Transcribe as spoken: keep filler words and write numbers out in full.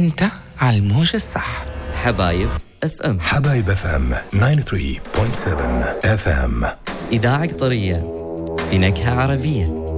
انت على الموجة الصح. حبايب اف ام. حبايب اف ام تسعة وثمانين فاصلة سبعة اف ام. إذاعة قطرية بنكهة عربية.